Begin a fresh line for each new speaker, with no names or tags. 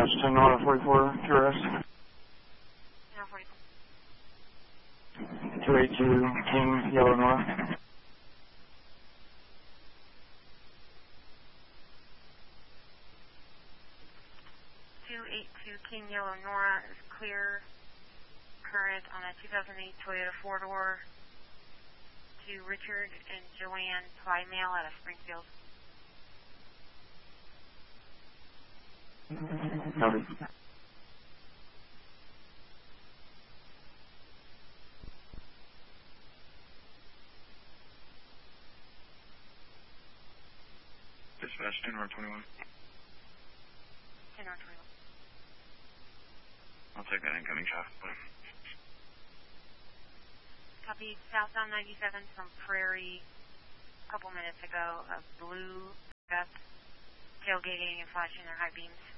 dispatch to Nora 44, QRS.
Nora 44.
282 King, Yellow Nora.
282 King, Yellow Nora is clear. Current on a 2008 Toyota 4-door to Richard and Joanne Plymale out of Springfield.
Copy. Dispatch 10 Nora 21.
10 Nora 21.
I'll take that incoming traffic.
Copy, southbound 97 from Prairie a couple minutes ago, a blue pickup tailgating and flashing their high beams.